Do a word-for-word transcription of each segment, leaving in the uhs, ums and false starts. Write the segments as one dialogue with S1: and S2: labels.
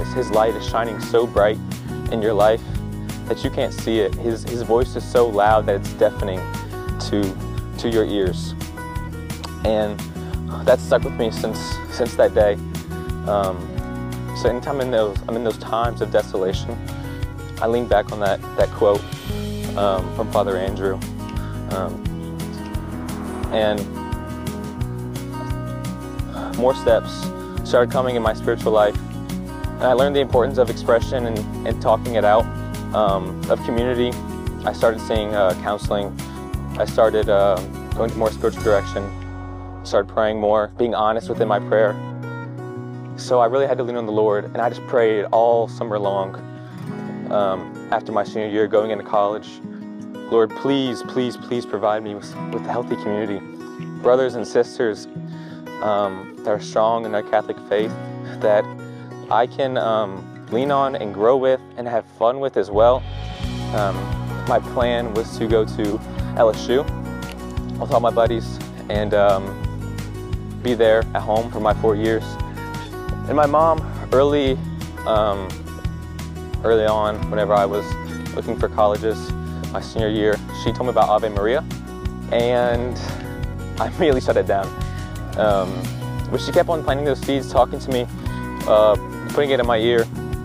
S1: His light is shining so bright in your life that you can't see it. His, his voice is so loud that it's deafening to, to your ears. And that's stuck with me since, since that day. Um, so anytime I'm in those, I'm in those times of desolation, I lean back on that, that quote um, from Father Andrew. Um, and more steps started coming in my spiritual life. And I learned the importance of expression and, and talking it out, um, of community. I started seeing uh, counseling. I started uh, going to more spiritual direction. Started praying more, being honest within my prayer. So I really had to lean on the Lord, and I just prayed all summer long. Um, after my senior year, going into college, Lord, please, please, please provide me with, with a healthy community. Brothers and sisters um, that are strong in their Catholic faith, that I can um, lean on and grow with and have fun with as well. Um, my plan was to go to L S U with all my buddies and um, be there at home for my four years. And my mom, early, um, early on, whenever I was looking for colleges, my senior year, she told me about Ave Maria, and I immediately shut it down. Um, but she kept on planting those seeds, talking to me, uh, putting it in my ear,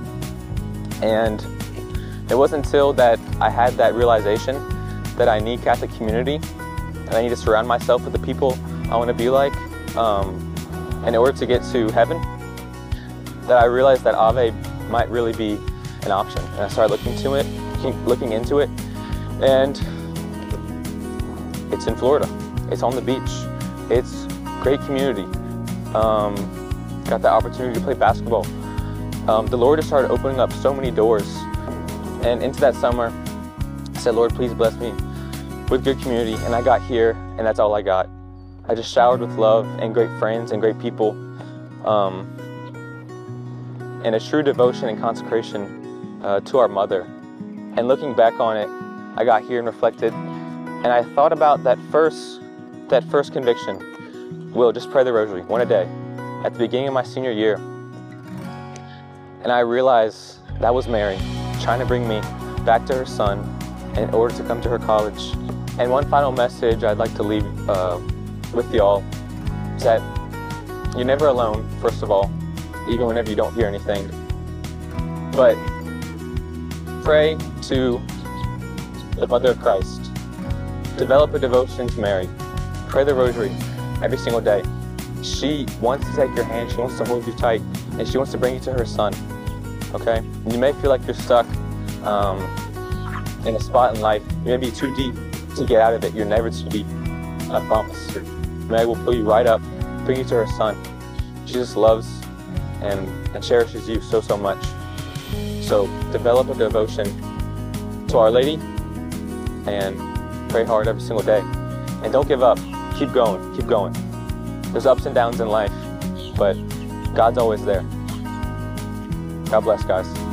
S1: and it wasn't until that I had that realization that I need Catholic community, and I need to surround myself with the people I want to be like um, in order to get to heaven, that I realized that Ave might really be an option. And I started looking to it, looking into it, and it's in Florida. It's on the beach. It's great community. Um, got the opportunity to play basketball. Um, the Lord has started opening up so many doors. And into that summer, I said, Lord, please bless me with good community. And I got here, and that's all I got. I just showered with love and great friends and great people. Um, and a true devotion and consecration uh, to our mother. And looking back on it, I got here and reflected, and I thought about that first, that first conviction. Will, just pray the rosary, one a day, at the beginning of my senior year. And I realized that was Mary trying to bring me back to her son in order to come to her college. And one final message I'd like to leave uh, with y'all is that you're never alone, first of all, even whenever you don't hear anything. But pray to the Mother of Christ. Develop a devotion to Mary. Pray the rosary every single day. She wants to take your hand, she wants to hold you tight, and she wants to bring you to her son, okay? You may feel like you're stuck um, in a spot in life. You may be too deep to get out of it. You're never too deep, I promise. Mary will pull you right up, bring you to her son. Jesus loves and, and cherishes you so, so much. So develop a devotion to Our Lady and pray hard every single day. And don't give up. Keep going, keep going. There's ups and downs in life, but God's always there. God bless, guys.